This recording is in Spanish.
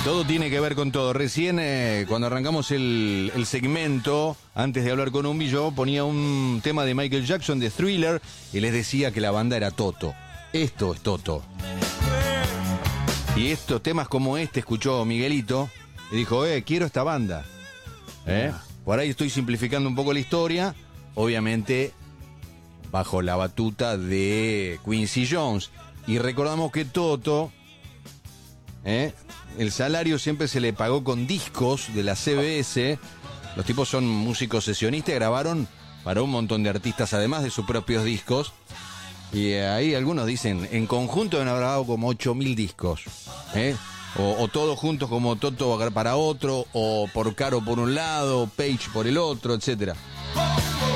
Todo tiene que ver con todo. Recién, cuando arrancamos el segmento, antes de hablar con Umbi, yo ponía un tema de Michael Jackson, de Thriller, y les decía que la banda era Toto. Esto es Toto. Y estos temas como este escuchó Miguelito y dijo, quiero esta banda. Por ahí estoy simplificando un poco la historia, obviamente bajo la batuta de Quincy Jones. Y recordamos que Toto, el salario siempre se le pagó con discos de la CBS. Los tipos son músicos sesionistas, grabaron para un montón de artistas, además de sus propios discos. Y ahí algunos dicen, en conjunto han grabado como 8.000 discos. O todos juntos como Toto para otro, o por Caro por un lado, Page por el otro, etcétera.